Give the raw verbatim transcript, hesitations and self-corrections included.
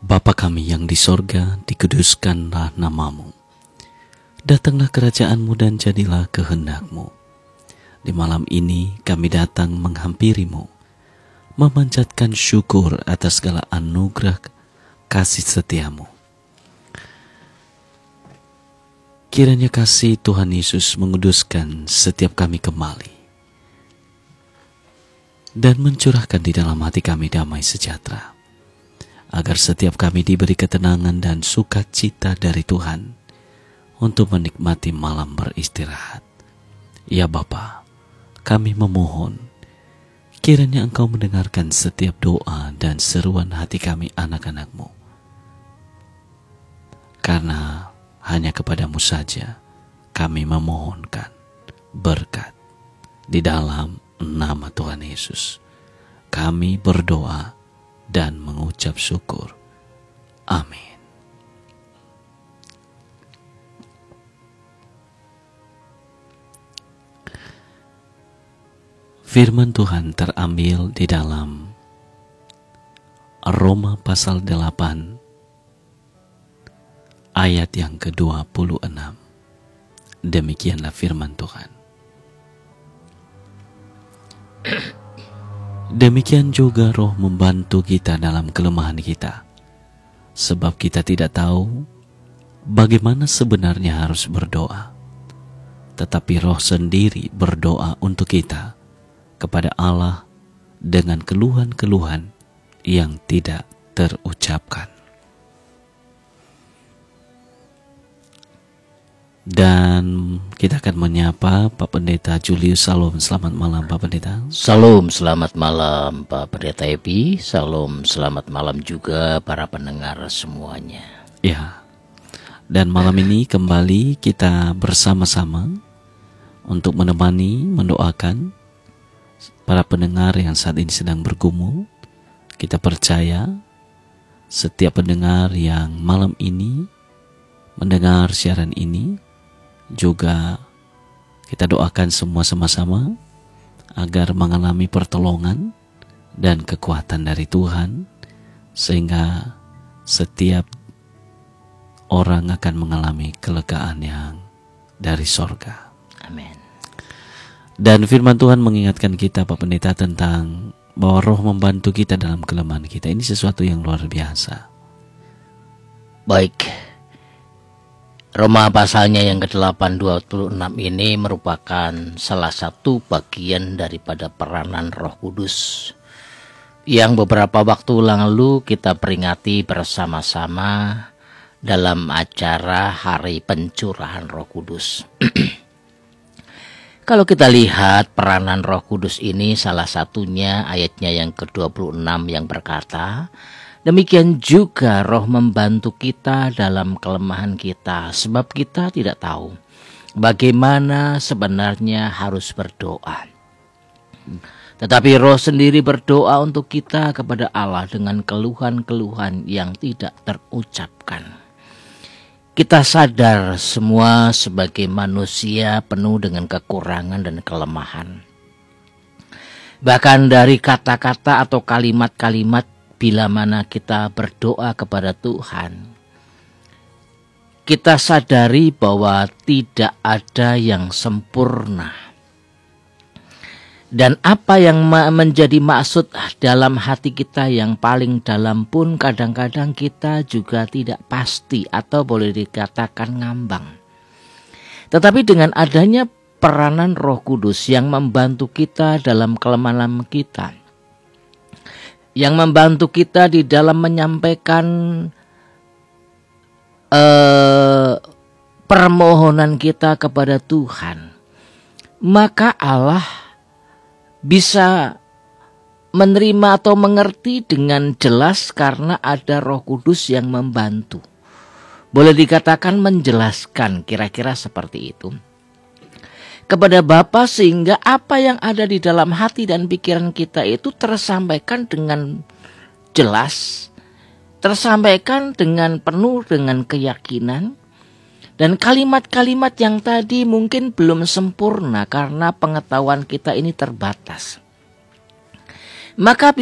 Bapa kami yang di sorga, dikuduskanlah namamu. Datanglah kerajaanmu dan jadilah kehendakmu. Di malam ini kami datang menghampirimu, memanjatkan syukur atas segala anugerah kasih setiamu. Kiranya kasih Tuhan Yesus menguduskan setiap kami kembali dan mencurahkan di dalam hati kami damai sejahtera, agar setiap kami diberi ketenangan dan sukacita dari Tuhan untuk menikmati malam beristirahat. Ya Bapa, kami memohon kiranya Engkau mendengarkan setiap doa dan seruan hati kami anak-anak-Mu, karena hanya kepadamu saja kami memohonkan berkat. Di dalam nama Tuhan Yesus kami berdoa dan mengucap syukur. Amin. Firman Tuhan terambil di dalam Roma pasal delapan ayat yang ke dua puluh enam. Demikianlah firman Tuhan. Demikian juga Roh membantu kita dalam kelemahan kita, sebab kita tidak tahu bagaimana sebenarnya harus berdoa. Tetapi Roh sendiri berdoa untuk kita kepada Allah dengan keluhan-keluhan yang tidak terucapkan. Dan kita akan menyapa Pak Pendeta Julius. Salam, selamat malam Pak Pendeta. Salam, selamat malam Pak Pendeta Epi. Salam, selamat malam juga para pendengar semuanya. Ya, dan malam ini kembali kita bersama-sama untuk menemani, mendoakan para pendengar yang saat ini sedang bergumul. Kita percaya setiap pendengar yang malam ini mendengar siaran ini, juga kita doakan semua sama-sama agar mengalami pertolongan dan kekuatan dari Tuhan, sehingga setiap orang akan mengalami kelegaan yang dari sorga. Amin. Dan firman Tuhan mengingatkan kita Pak Pendeta tentang bahwa Roh membantu kita dalam kelemahan kita. Ini sesuatu yang luar biasa. Baik, Roma pasalnya yang ke delapan dua puluh enam ini merupakan salah satu bagian daripada peranan Roh Kudus yang beberapa waktu lalu kita peringati bersama-sama dalam acara Hari Pencurahan Roh Kudus. Kalau kita lihat peranan Roh Kudus ini, salah satunya ayatnya yang ke dua puluh enam yang berkata, demikian juga Roh membantu kita dalam kelemahan kita, sebab kita tidak tahu bagaimana sebenarnya harus berdoa. Tetapi Roh sendiri berdoa untuk kita kepada Allah dengan keluhan-keluhan yang tidak terucapkan. Kita sadar semua sebagai manusia penuh dengan kekurangan dan kelemahan. Bahkan dari kata-kata atau kalimat-kalimat bila mana kita berdoa kepada Tuhan, kita sadari bahwa tidak ada yang sempurna. Dan apa yang menjadi maksud dalam hati kita yang paling dalam pun kadang-kadang kita juga tidak pasti atau boleh dikatakan ngambang. Tetapi dengan adanya peranan Roh Kudus yang membantu kita dalam kelemahan kita, yang membantu kita di dalam menyampaikan uh, permohonan kita kepada Tuhan, maka Allah bisa menerima atau mengerti dengan jelas karena ada Roh Kudus yang membantu. Boleh dikatakan menjelaskan, kira-kira seperti itu, kepada Bapa, sehingga apa yang ada di dalam hati dan pikiran kita itu tersampaikan dengan jelas, tersampaikan dengan penuh dengan keyakinan. Dan kalimat-kalimat yang tadi mungkin belum sempurna karena pengetahuan kita ini terbatas. Maka